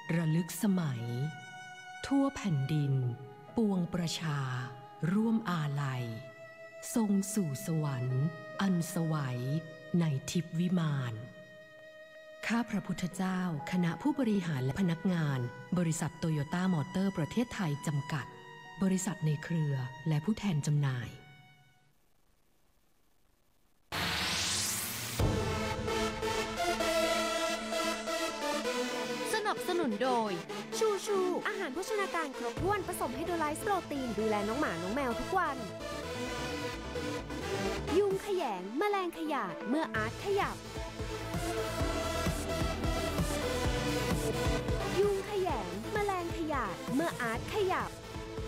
ระลึกสมัยทั่วแผ่นดินปวงประชาร่วมอาลัยทรงสู่สวรรค์อันสวัยในทิพย์วิมานข้าพระพุทธเจ้าคณะผู้บริหารและพนักงานบริษัทโตโยต้ามอเตอร์ประเทศไทยจำกัดบริษัทในเครือและผู้แทนจำหน่ายสนับสนุนโดยชูอาหารโภชนาการครบถ้วนผสมไฮโดรไลซ์โปรตีนดูแลน้องหมาน้องแมวทุกวันยุงขยงแมลงขยาดเมื่ออาร์ตขยับยุงขยงแมลงขยาดเมื่ออาร์ตขยับ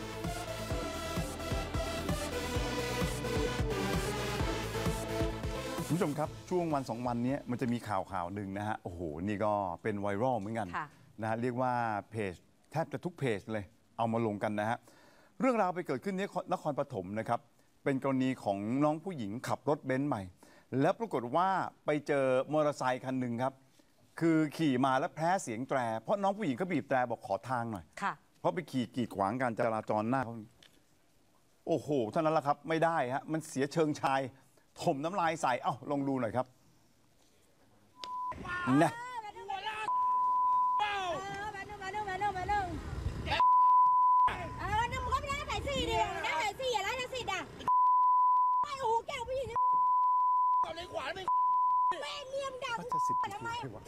คุณผู้ชมครับช่วงวัน2 วันนี้มันจะมีข่าวหนึ่งนะฮะโอ้โหนี่ก็เป็นไวรัลเหมือนกันนะฮะเรียกว่าเพจแทบจะทุกเพจเลยเอามาลงกันนะฮะเรื่องราวไปเกิดขึ้นที่นครปฐมนะครับเป็นกรณีของน้องผู้หญิงขับรถเบนซ์ใหม่แล้วปรากฏว่าไปเจอมอเตอร์ไซค์คันหนึ่งครับคือขี่มาแล้วแพ้เสียงแตรเพราะน้องผู้หญิงเขาบีบแตรบอกขอทางหน่อยเพราะไปขี่กีดขวางการจราจรหน้าเขาโอ้โหเท่านั้นแหละครับไม่ได้ฮะมันเสียเชิงชายถมน้ำลายใส่ลองดูหน่อยครับนะรัชสิทธิ์คือใครวะ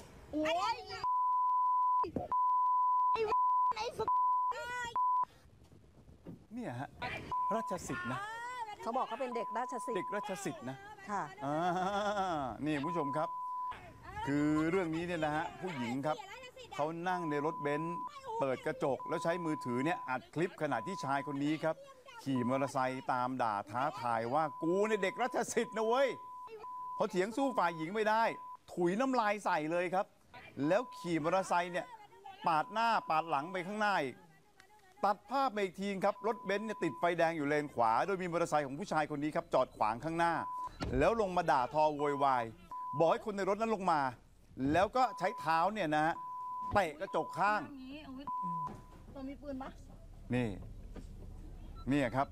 เนี่ยฮะราชสิทธิ์นะเขาบอกเขาเป็นเด็กราชสิทธิ์เด็กราชสิทธิ์นะค่ะนี่ผู้ชมครับคือเรื่องนี้เนี่ยนะฮะผู้หญิงครับเขานั่งในรถเบนซ์เปิดกระจกแล้วใช้มือถือเนี่ยอัดคลิปขณะที่ชายคนนี้ครับขี่มอเตอร์ไซค์ตามด่าท้าทายว่ากูเนี่ยเด็กราชสิทธิ์นะเว้ยพอเถียงสู้ฝ่ายหญิงไม่ได้ถุยน้ำลายใส่เลยครับแล้วขี่มอเตอร์ไซค์เนี่ยปาดหน้าปาดหลังไปข้างหน้าอีกตัดภาพไปอีกทีครับรถเบนซ์เนี่ยติดไฟแดงอยู่เลนขวาโดยมีมอเตอร์ไซค์ของผู้ชายคนนี้ครับจอดขวางข้างหน้าแล้วลงมาด่าทอโวยวายบอกให้คนในรถนั้นลงมาแล้วก็ใช้เท้าเนี่ยนะฮะเตะกระจกข้างเรามีปืนปะนี่ครับ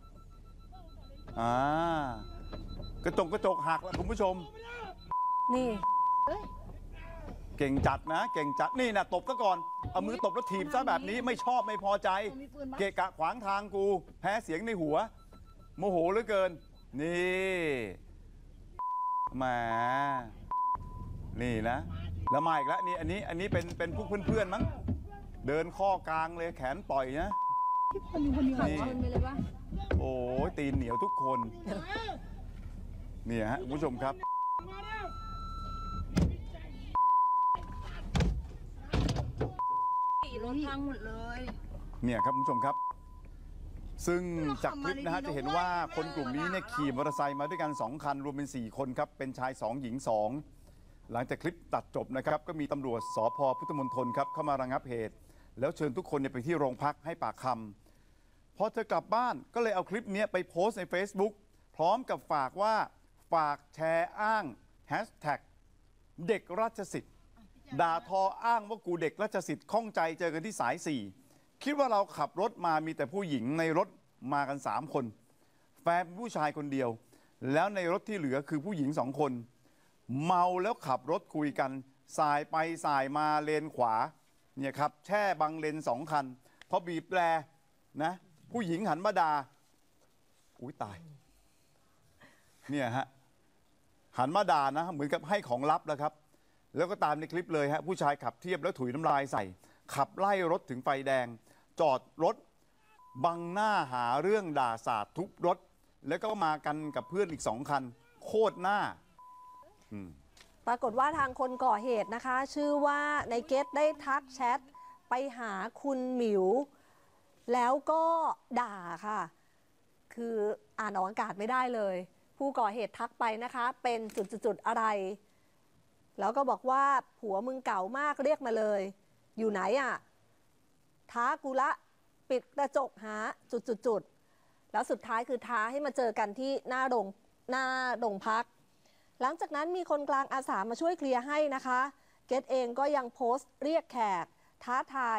กระจกหักแล้วคุณผู้ชมนี่เก่งจัดนะเก่งจัดนี่นะตบก็ก่อนเอามือตบแล้วถีบซะแบบนี้ไม่ชอบไม่พอใจเกะกะขวางทางกูแพ้เสียงในหัวโมโหเหลือเกินนี่แหมนี่นะแล้วมาอีกแล้วนี่อันนี้เป็นพวกเพื่อนๆมั้งเดินข้อกลางเลยแขนปล่อยนะนี่โอ้ยตีนเหนียวทุกคนเนี่ยฮะคุณผู้ชมครับรถพังหมดเลยเนี่ยครับคุณผู้ชมครับซึ่งจากคลิปนะฮะจะเห็นว่าคนกลุ่มนี้เนี่ยขี่มอเตอร์ไซค์มาด้วยกัน2 คันรวมเป็น4 คนครับเป็นชาย2 หญิง 2หลังจากคลิปตัดจบนะครับก็มีตำรวจสภ.พุทธมณฑลครับเข้ามาระงับเหตุแล้วเชิญทุกคนเนี่ยไปที่โรงพักให้ปากคำพอเธอกลับบ้านก็เลยเอาคลิปนี้ไปโพสต์ใน Facebook พร้อมกับฝากแชร์อ้างแฮชแท็กเด็กราชสิทธิ์ด่าทออ้างว่ากูเด็กราชสิทธิ์ข้องใจเจอกันที่สาย4คิดว่าเราขับรถมามีแต่ผู้หญิงในรถมากัน3 คนแฟนเป็นผู้ชายคนเดียวแล้วในรถที่เหลือคือผู้หญิง2 คนเมาแล้วขับรถคุยกันสายไปสายมาเลนขวาเนี่ยครับแช่บังเลน2 คันพอบีบแตรนะผู้หญิงหันมาด่าอุ้ยตายเนี่ยฮะหันมาด่านะเหมือนกับให้ของลับแล้วครับแล้วก็ตามในคลิปเลยฮะผู้ชายขับเทียบแล้วถุยน้ำลายใส่ขับไล่รถถึงไฟแดงจอดรถบังหน้าหาเรื่องด่าสาดทุบรถแล้วก็มากันกับเพื่อนอีก2 คันโคตรหน้าปรากฏว่าทางคนก่อเหตุนะคะชื่อว่าในเกตได้ทักแชทไปหาคุณหมิวแล้วก็ด่าค่ะคืออ่านออกอากาศไม่ได้เลยผู้ก่อเหตุทักไปนะคะเป็นจุดอะไรแล้วก็บอกว่าผัวมึงเก่ามากเรียกมาเลยอยู่ไหนอ่ะท้ากูละปิดกระจกหาจุดแล้วสุดท้ายคือท้าให้มาเจอกันที่หน้าโรงพักหลังจากนั้นมีคนกลางอาสามาช่วยเคลียร์ให้นะคะเกตเองก็ยังโพสต์เรียกแขกท้าทาย